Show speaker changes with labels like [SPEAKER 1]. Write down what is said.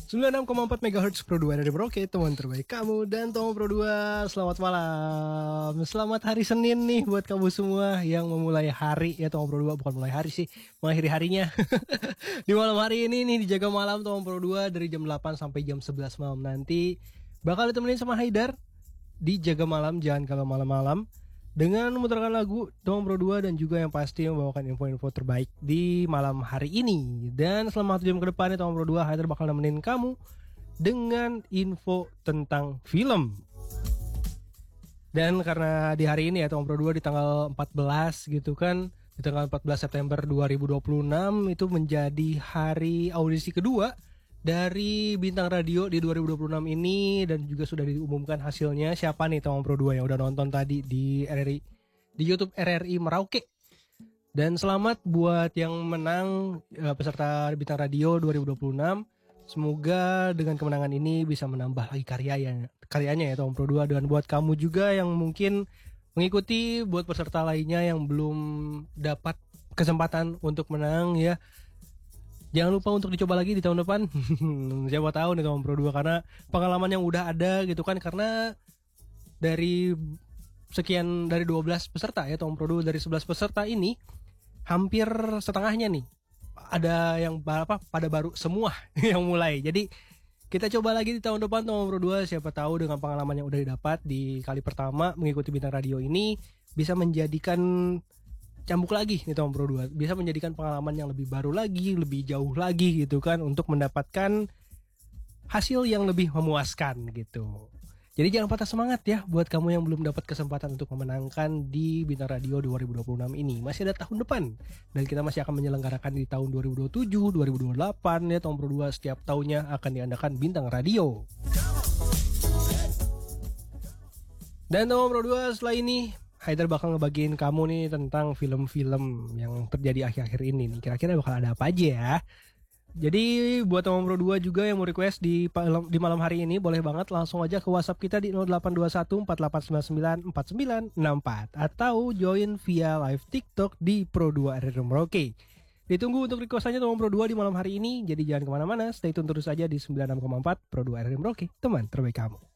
[SPEAKER 1] 96,4 MHz Pro 2 dari Merauke, teman terbaik kamu. Dan Tomo Pro 2, selamat malam. Selamat hari Senin nih buat kamu semua yang memulai hari. Ya Tomo Pro 2 bukan mulai hari sih, mengakhiri harinya. Di malam hari ini nih dijaga malam Tomo Pro 2 dari jam 8 sampai jam 11 malam nanti. Bakal ditemenin sama Haidar di Jaga Malam, jangan kalau malam-malam, dengan memutarkan lagu Tomo Pro 2 dan juga yang pasti membawakan info-info terbaik di malam hari ini. Dan selama 1 jam ke depan Tomo Pro 2 Haidar bakal nemenin kamu dengan info tentang film. Dan karena di hari ini ya Tomo Pro 2 di tanggal 14 gitu kan, di tanggal 14 September 2026 itu menjadi hari audisi kedua dari Bintang Radio di 2026 ini. Dan juga sudah diumumkan hasilnya siapa nih Tomo Pro 2 yang udah nonton tadi di RRI, di YouTube RRI Merauke. Dan selamat buat yang menang peserta Bintang Radio 2026. Semoga dengan kemenangan ini bisa menambah lagi karyanya ya Tomo Pro 2. Dan buat kamu juga yang mungkin mengikuti, buat peserta lainnya yang belum dapat kesempatan untuk menang ya, jangan lupa untuk dicoba lagi di tahun depan. Siapa tahu nih Tomo Pro 2, karena pengalaman yang udah ada gitu kan. Karena dari 12 peserta ya Tomo Pro 2, dari 11 peserta ini hampir setengahnya nih ada yang pada baru semua yang mulai. Jadi kita coba lagi di tahun depan Tomo Pro 2. Siapa tahu dengan pengalaman yang udah didapat di kali pertama mengikuti Bintang Radio ini bisa menjadikan cambuk lagi nih Tomo Pro 2, bisa menjadikan pengalaman yang lebih baru lagi, lebih jauh lagi gitu kan, untuk mendapatkan hasil yang lebih memuaskan gitu. Jadi jangan patah semangat ya buat kamu yang belum dapat kesempatan untuk memenangkan di Bintang Radio 2026 ini. Masih ada tahun depan dan kita masih akan menyelenggarakan di tahun 2027, 2028 ya Tomo Pro 2. Setiap tahunnya akan diadakan Bintang Radio. Dan Tomo Pro 2 setelah ini Haidar bakal ngebagiin kamu nih tentang film-film yang terjadi akhir-akhir ini nih. Kira-kira bakal ada apa aja ya. Jadi buat Tomo Pro 2 juga yang mau request di malam hari ini, boleh banget langsung aja ke WhatsApp kita di 0821 4899 4964 atau join via live TikTok di Pro 2 RRI Merauke. Ditunggu untuk requestannya Tomo Pro 2 di malam hari ini. Jadi jangan kemana-mana, stay tune terus aja di 96,4 Pro 2 RRI Merauke, teman terbaik kamu.